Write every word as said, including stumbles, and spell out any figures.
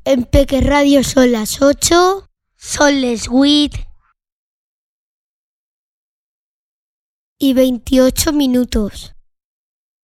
En Peque Radio son las ocho, son les huit y veintiocho minutos.